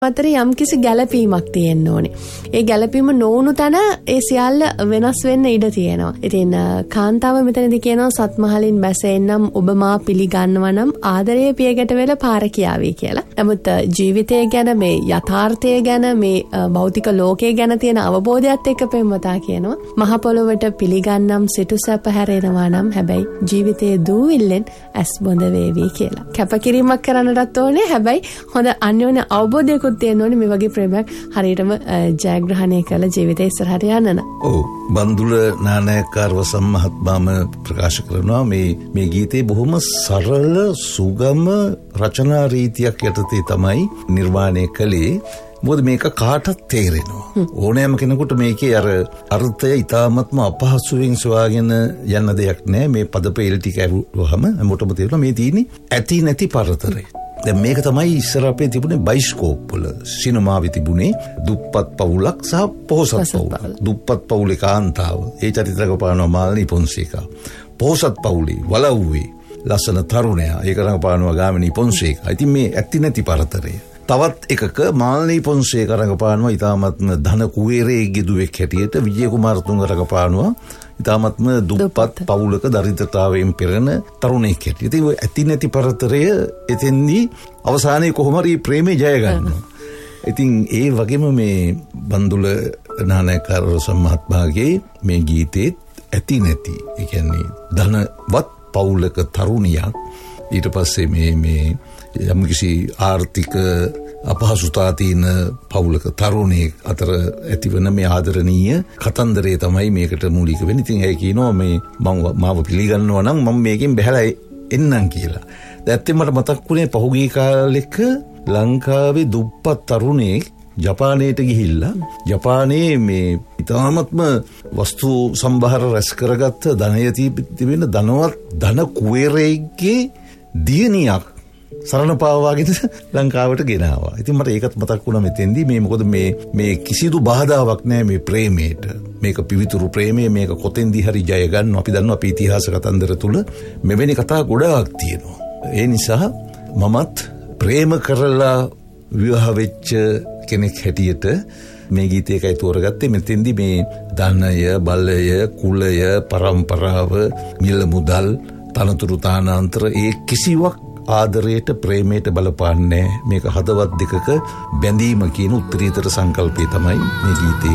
අතර යම්කිසි ගැළපීමක් තියෙන්න ඕනේ. ඒ ගැළපීම නොවුණු තැන ඒ සියල්ල වෙනස් වෙන්න ඉඩ තියෙනවා. ඉතින් කාන්තාව මෙතනදී කියනවා සත්මහලින් බැසෙන්නම් ඔබ මා පිළිගන්නවා නම් ආදරයේ පියගැට වෙල පාර කියාවි කියලා. නමුත් ජීවිතය ගැන මේ යථාර්ථය ගැන මේ භෞතික ලෝකයේ ගැන තියෙන අවබෝධයත් එක්ක පෙම්වතා කියනවා මහ පොළොවට පිළිගන්නම් සිටුසැප හැරෙනවා නම් හැබැයි ජීවිතයේ දූවිල්ලෙන් ඇස් බොඳ වේවි කියලා. කැපකිරීමක් කරන්නටත් ඕනේ. හැබැයි හොඳ අන්‍යෝන්‍ය අවබෝධයක් තියෙන්න ඕනේ මේ වගේ ප්‍රේමයක් හරියටම ජයග්‍රහණය කළ ජීවිතේ ඉස්සරහට යන්න. ඔව් බන්දුල නානායක්කාර වසම් මහත්මයාම ප්‍රකාශ කරනවා මේ ගීතේ බොහොම සරල සුගම රචනා රීතියක් යටතේ තමයි නිර්මාණය කළේ. මොකද මේක කාටත් තේරෙනවා. ඕනෑම කෙනෙකුට මේකේ අර අර්ථය ඉතාමත්ම අපහසුවෙන් සොයාගෙන යන්න දෙයක් නෑ. මේ පද පෙළ ටික ඇහුවහම මොටම තේරෙනවා මේ තියෙන්නේ ඇති නැති පරතරය. දැන් මේක තමයි ඉස්සර අපේ තිබුණේ බයිස්කෝප් වල සිනමාවේ තිබුණේ දුප්පත් පවුලක් සහ පොහොසත් පවුලක්. දුප්පත් පවුලේ කාන්තාව ඒ චරිතයක පානවා මාල්නී පොන්සේකා. පොහොසත් පවුලේ වලව්වේ ලස්සන තරුණයා ඒක රඟපානවා ගාමිණී පොන්සේකා. ඉතින් මේ ඇති නැති පරතරය. තවත් එකක මාල්නී පොන්සේකා රඟපානවා ඉතාමත්ම ධන කුවේරයෙක්ගේ දුවෙක් හැටියට. විජය කුමාරතුංග රඟපානවා ඉතාමත්ම දුප්පත් පවුලක දරිද්‍රතාවයෙන් පෙරෙන තරුණෙක් හැටියට. ඉතින් ඔය ඇති නැති පරතරය එතෙන්දී අවසානයේ කොහොම හරි ප්‍රේමේ ජය ගන්නවා. ඉතින් ඒ වගේම මේ බන්දුල නානායක්කාර වසම් මහත්මයාගේ මේ ගීතේත් ඇති නැති ඒ කියන්නේ ධනවත් පවුලක තරුණියක් ඊට පස්සේ මේ යම්කිසි ආර්ථික අපහසුතා තියෙන පවුලක තරුණයෙක් අතර ඇතිවන මේ ආදරණීය කතන්දරේ තමයි මේකට මූලික වෙන්නේ. ඉතින් ඒ කියනවා මේ මාව පිළිගන්නවා නම් මම මේකෙන් බහැලා එන්නම් කියලා. දැන් මට මතක් වුණේ පහුගිය කාලෙක ලංකාවේ දුප්පත් තරුණයෙක් ජපානයට ගිහිල්ලා ජපානයේ මේ ඉතාමත්ම වස්තු සම්භාර රැස් කරගත්ත ධනය තිබෙන ධනවත් ධන කුවේරයෙක්ගේ දියණියක් සරණ පාවාගෙන ලංකාවට ගෙනාවා. ඉතින් මට ඒකත් මතක් වුණා මෙතෙන්දී මේ මොකද මේ කිසිදු බාධාවක් නැහැ මේ ප්‍රේමයට. මේක පිවිතුරු ප්‍රේමය මේක කොතෙන්දී හරි ජය ගන්න අපි දන්නවා අපි ඉතිහාස කතන්දර තුල මෙවැනි කතා ගොඩාක් තියෙනවා. ඒ නිසා මමත් ප්‍රේම කරලා විවාහ වෙච්ච කෙනෙක් හැටියට මේ ගීතයකයි තෝරගත්තේ. මෙතෙන්දී මේ ධනය බලය කුලය පරම්පරාව මිල මුදල් තනතුරු තානාන්තර ඒ කිසිවක් ආදරයට ප්‍රේමයට බලපාන්නේ මේක හදවත් දෙකක බැඳීම කියන උත්තරීතර සංකල්පය තමයි මේ ගීතේ